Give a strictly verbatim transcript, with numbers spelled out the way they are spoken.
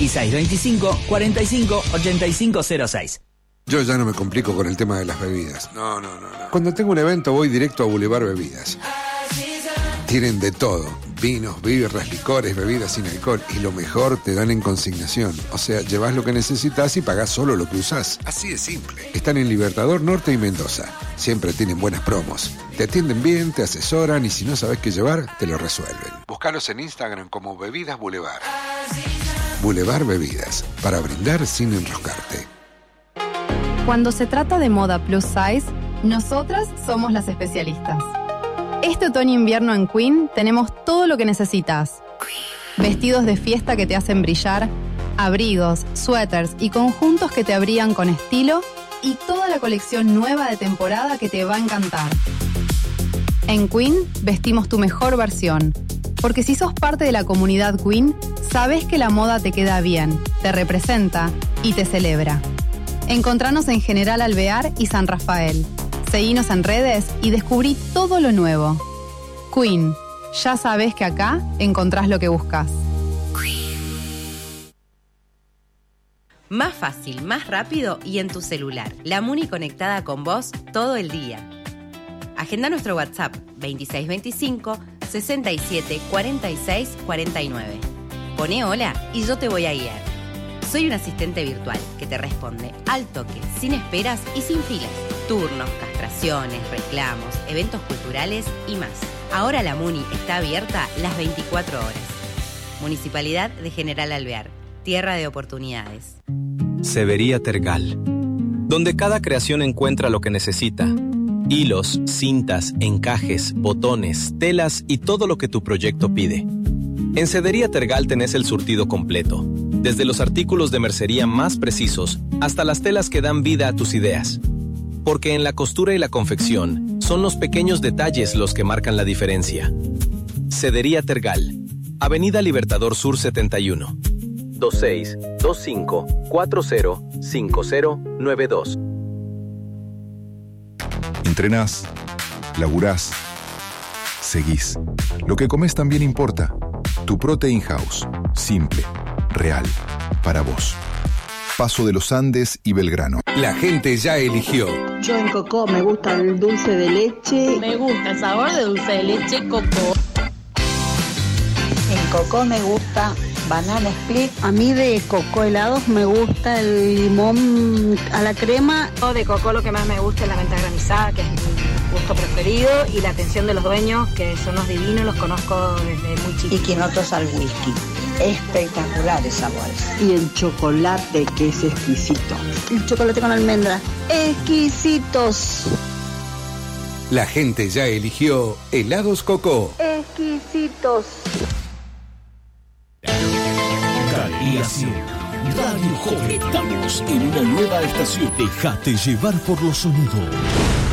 y seis dos cinco, cuatro cinco, ocho cinco cero seis. Yo ya no me complico con el tema de las bebidas. No, no, no, no. Cuando tengo un evento voy directo a Boulevard Bebidas. Tienen de todo. Vinos, birras, licores, bebidas sin alcohol. Y lo mejor, te dan en consignación. O sea, llevas lo que necesitas y pagás solo lo que usás. Así de simple. Están en Libertador Norte y Mendoza. Siempre tienen buenas promos. Te atienden bien, te asesoran y si no sabes qué llevar, te lo resuelven. Búscalos en Instagram como Bebidas Boulevard. Boulevard Bebidas. Para brindar sin enroscarte. Cuando se trata de moda plus size, nosotras somos las especialistas. Este otoño-invierno en Queen tenemos todo lo que necesitas. Vestidos de fiesta que te hacen brillar, abrigos, suéteres y conjuntos que te abrigan con estilo y toda la colección nueva de temporada que te va a encantar. En Queen vestimos tu mejor versión, porque si sos parte de la comunidad Queen, sabés que la moda te queda bien, te representa y te celebra. Encontranos en General Alvear y San Rafael. Seguinos en redes y descubrí todo lo nuevo. Queen, ya sabés que acá encontrás lo que buscas. Más fácil, más rápido y en tu celular. La Muni conectada con vos todo el día. Agenda nuestro WhatsApp veintiséis veinticinco, sesenta y siete, cuarenta y seis, cuarenta y nueve. Poné hola y yo te voy a guiar. Soy un asistente virtual que te responde al toque, sin esperas y sin filas. Turnos, castraciones, reclamos, eventos culturales y más. Ahora la Muni está abierta las veinticuatro horas. Municipalidad de General Alvear, tierra de oportunidades. Severía Tergal, donde cada creación encuentra lo que necesita. Hilos, cintas, encajes, botones, telas y todo lo que tu proyecto pide. En Sedería Tergal tenés el surtido completo, desde los artículos de mercería más precisos hasta las telas que dan vida a tus ideas. Porque en la costura y la confección son los pequeños detalles los que marcan la diferencia. Sedería Tergal, Avenida Libertador Sur setenta y uno, veintiséis, veinticinco, cuarenta, cincuenta, noventa y dos. Entrenás, laburás, seguís. Lo que comes también importa. Tu Protein House. Simple, real, para vos. Paso de los Andes y Belgrano. La gente ya eligió. Yo en Coco me gusta el dulce de leche. Me gusta el sabor de dulce de leche Coco. En Coco me gusta banana split. A mí de Coco helados me gusta el limón a la crema. De Coco lo que más me gusta es la menta granizada, que es mi gusto preferido, y la atención de los dueños, que son los divinos, los conozco desde muy chiquitos. Y quinotos al whisky. Espectaculares sabores. Y el chocolate, que es exquisito. El chocolate con almendra. Exquisitos. La gente ya eligió helados Coco. Exquisitos. Galería cien. Radio Joven. Estamos en una nueva estación. Déjate llevar por los sonidos.